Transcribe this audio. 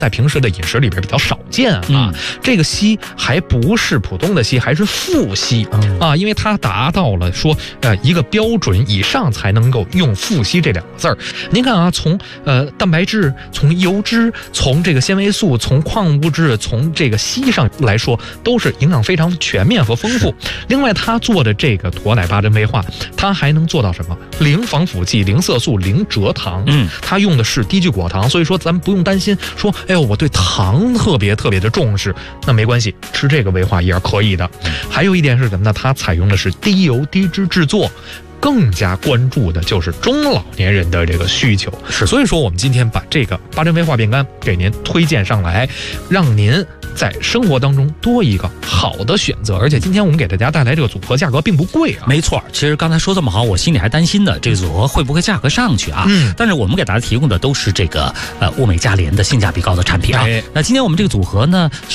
在平时的饮食里边比较少见啊。这个硒还不是普通的硒，还是负硒啊，因为它达到了说一个标准以上才能够用负硒这2个字儿。您看啊，从蛋白质、从油脂、从这个纤维素、从矿物质、从这个硒上来说，都是营养非常全面和丰富。另外，它做的这个驼奶8珍威化，它还能做到什么？零防腐剂、零色素、零蔗糖。它用的是低聚果糖，所以说咱们不用担心说，哎呦，我对糖特别的重视，那没关系，吃这个威化也是可以的。还有一点是什么呢？它采用的是低油低脂制作。更加关注的就是中老年人的这个需求，所以说我们今天把这个8珍威化变肝给您推荐上来，让您在生活当中多一个好的选择。而且今天我们给大家带来这个组合价格并不贵啊。 没错，其实刚才说这么好，我心里还担心呢，这个组合会不会价格上去啊？但是我们给大家提供的都是这个物美价廉的性价比高的产品啊。那今天我们这个组合呢